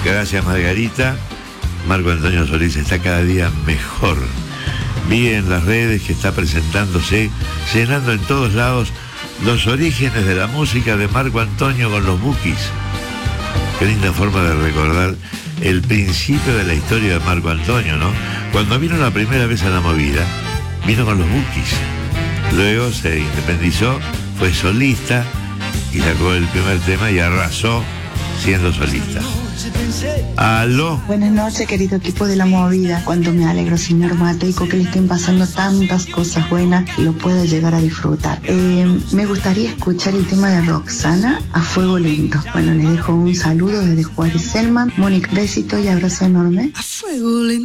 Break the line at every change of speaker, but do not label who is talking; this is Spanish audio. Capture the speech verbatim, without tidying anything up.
Gracias, Margarita. Marco Antonio Solís está cada día mejor. Vi en las redes que está presentándose, llenando en todos lados los orígenes de la música de Marco Antonio con los Bukis. Qué linda forma de recordar el principio de la historia de Marco Antonio, ¿no? Cuando vino la primera vez a la movida, vino con los Bukis. Luego se independizó, fue solista y sacó el primer tema y arrasó siendo solista. Aló.
Buenas noches, querido equipo de la movida. Cuánto me alegro, señor Mateico, que le estén pasando tantas cosas buenas y lo pueda llegar a disfrutar. Eh, me gustaría escuchar el tema de Roxana, A Fuego Lento. Bueno, le dejo un saludo desde Juárez Selman. Mónica, besito y abrazo enorme. A fuego lento.